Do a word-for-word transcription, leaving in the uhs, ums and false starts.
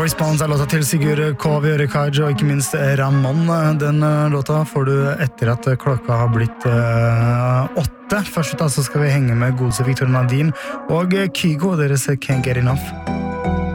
Response er låta til Sigurd K. Vjørekaj og ikke minst Ramon. Den låta får du etter at klokka har blitt uh, åtte. Først da så skal vi henge med godse Victor Nadine og Kygo, deres Can't Get Enough.